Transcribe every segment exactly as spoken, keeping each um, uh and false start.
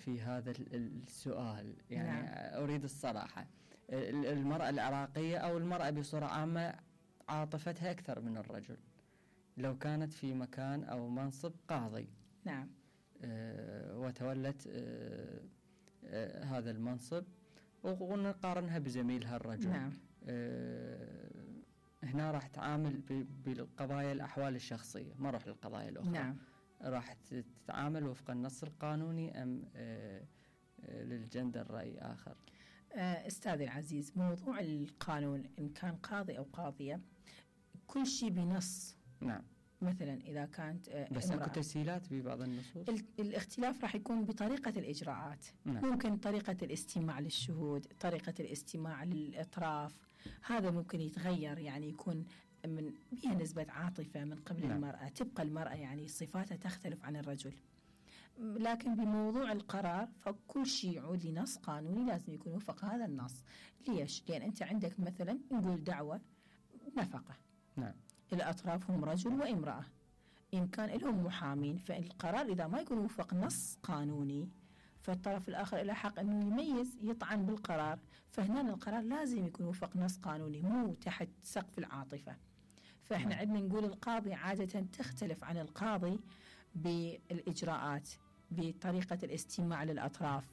في هذا السؤال يعني. نعم. أريد الصراحة. المرأة العراقية أو المرأة بصورة عامة عاطفتها أكثر من الرجل لو كانت في مكان أو منصب قاضي. نعم. آه وتولت آه آه هذا المنصب ونقارنها بزميلها الرجل. نعم. آه هنا راح تعامل بالقضايا الأحوال الشخصية، ما راح للقضايا الأخرى. نعم. راح تتعامل وفق النص القانوني أم آه آه للجندر رأي آخر؟ أستاذي العزيز، موضوع القانون إن كان قاضي أو قاضية كل شيء بنص. نعم. مثلا إذا كانت بس أكو تسهيلات ببعض النصوص. الاختلاف راح يكون بطريقة الإجراءات. نعم. ممكن طريقة الاستماع للشهود، طريقة الاستماع للأطراف، هذا ممكن يتغير، يعني يكون من بها نسبة عاطفة من قبل. نعم. المرأة تبقى المرأة يعني صفاتها تختلف عن الرجل. لكن بموضوع القرار فكل شيء يعود لنص قانوني لازم يكون وفق هذا النص. ليش؟ لأن أنت عندك مثلا نقول دعوة نفقة. نعم. الأطراف هم رجل وامرأة، إن كان لهم محامين، فالقرار إذا ما يكون وفق نص قانوني فالطرف الآخر له حق أنه يميز يطعن بالقرار. فهنا القرار لازم يكون وفق نص قانوني مو تحت سقف العاطفة. فإحنا عندنا نقول القاضي عادة تختلف عن القاضي بالإجراءات، بطريقة الاستماع للأطراف،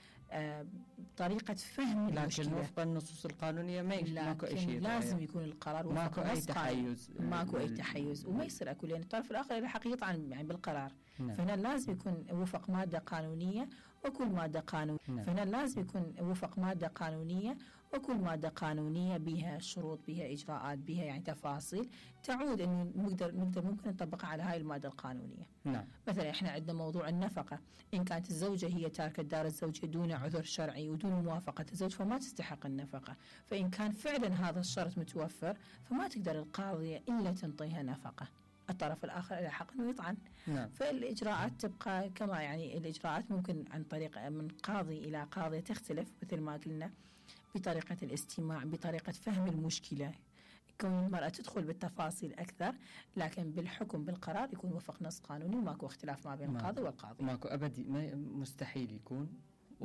آه، طريقة فهم المشكلة. لكن وفق النصوص القانونية ماكو أي شيء، لازم يكون القرار وفق ماكو أي تحيز، ماكو أي تحيز وما يصير أكو، لأن الطرف الآخر له حق يطعن يعني بالقرار. نعم. فهنا لازم يكون وفق مادة قانونية وكل مادة قانونية. نعم. فهنا لازم يكون وفق مادة قانونية وكل مادة قانونية بها شروط، بها إجراءات، بها يعني تفاصيل تعود إنه نقدر نقدر ممكن نطبقها على هاي المادة القانونية. نعم. مثلا إحنا عندنا موضوع النفقة، إن كانت الزوجة هي تاركة دار الزوجة دون عذر شرعي ودون موافقة الزوج فما تستحق النفقة. فإن كان فعلا هذا الشرط متوفر فما تقدر القاضية إلا تنطيها نفقة. الطرف الآخر له حق إنه يطعن. نعم. فالإجراءات تبقى كما يعني الإجراءات ممكن عن طريق من قاضي إلى قاضية تختلف مثل ما قلنا، بطريقة الاستماع، بطريقة فهم المشكلة، كون المرأة تدخل بالتفاصيل أكثر، لكن بالحكم بالقرار يكون وفق نص قانوني وماكو اختلاف ما بين القاضي والقاضي. ماكو أبدي، مستحيل يكون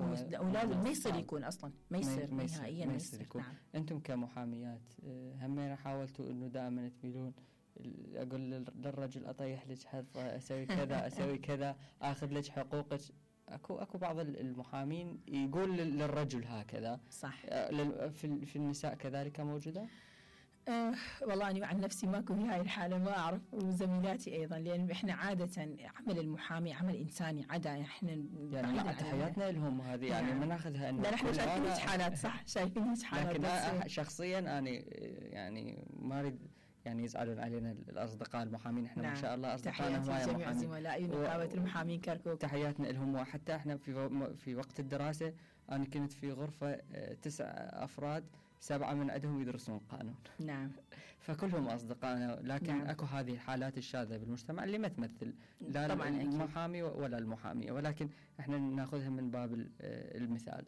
ولازم ما يصير يكون أصلا ما يصير نهائيا ما يصير يكون. نعم. أنتم كمحاميات همين حاولتوا إنه دائما تميلون أقول للرجل أطيح لك حرفة، أسوي كذا أسوي كذا، أخذ لك حقوقك. أكو أكو بعض المحامين يقول للرجل هكذا. صح. في في النساء كذلك موجودة؟ أه والله أنا عن نفسي ماكو في هاي الحالة، ما أعرف، وزميلاتي أيضا، لأن إحنا عادة عمل المحامي عمل إنساني عادة إحنا يعني لا تحياتنا لهم هذه يعني ما ناخذها إنه لا إحنا شايفين هيك حالات. صح شايفين هيك حالات. لكن أنا شخصيا أنا يعني ما أريد يعني يزعلون علينا الأصدقاء المحامين. إحنا نعم. ما شاء الله أصدقائنا هواية محامين. جميع زملائي نقابة المحامين كركوك. تحياتنا لهم. وحتى إحنا في في وقت الدراسة أنا كنت في غرفة تسع أفراد، سبعة من عندهم يدرسون قانون. نعم. فكلهم أصدقائنا، لكن نعم. أكو هذه الحالات الشاذة بالمجتمع اللي ما تمثل لا المحامي ولا المحامية، ولكن إحنا نأخذها من باب المثال.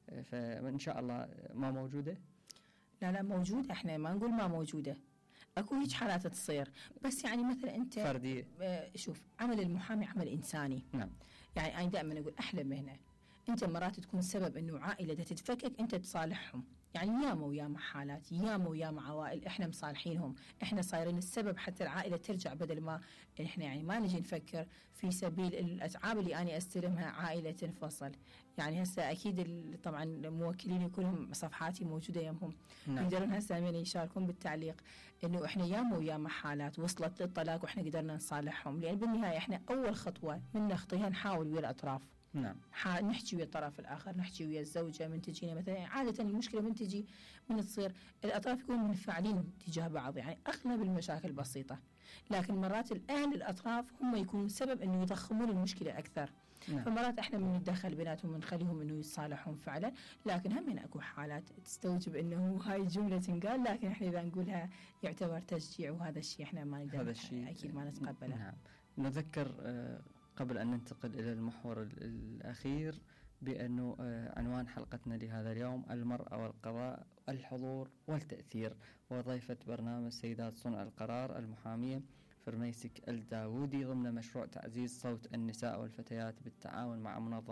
فإن شاء الله ما موجودة. لا لا موجودة، إحنا ما نقول ما موجودة، أكو هيك حالات تصير، بس يعني مثلا أنت فردية. شوف عمل المحامي عمل إنساني. نعم. يعني أنا دائما أقول أحلى مهنة. أنت مرات تكون سبب إنه عائلة تتفكك أنت تصالحهم، يعني ياما وياما حالات، ياما وياما عوائل إحنا مصالحينهم، إحنا صايرين السبب حتى العائلة ترجع، بدل ما إحنا يعني ما نجي نفكر في سبيل الأتعاب اللي أنا أستلمها عائلة تنفصل. يعني هسه أكيد طبعا الموكلين يكونهم صفحاتي موجودة يمهم. نعم. يقدرون هسه من يشاركون بالتعليق إنه إحنا ياما وياما حالات وصلت للطلاق وإحنا قدرنا نصالحهم، لأن بالنهاية إحنا أول خطوة من نخطيها نحاول ويا الأطراف. نعم. نحكي ويا الطرف الآخر، نحكي ويا الزوجة من تجينا مثلا. عادة المشكلة من تجي من تصير الأطراف يكونوا منفعلين تجاه بعض، يعني أغلب المشاكل بسيطة، لكن مرات الأهل الأطراف هم يكونوا سبب إنه يضخمون المشكلة أكثر. نعم. فمرات إحنا من ندخل بيناتهم ونخليهم إنه يتصالحون فعلا، لكن هم من أكو حالات تستوجب إنه هاي الجملة تنقال، لكن إحنا إذا نقولها يعتبر تشجيع، وهذا الشيء إحنا ما نقدر، هذا الشيء أكيد ما نتقبله. نعم. نذكر آه قبل أن ننتقل إلى المحور الأخير بأنه عنوان حلقتنا لهذا اليوم المرأة والقضاء، الحضور والتأثير، وضيفة برنامج سيدات صنع القرار المحامية فرميسك الداودي ضمن مشروع تعزيز صوت النساء والفتيات بالتعاون مع منظمة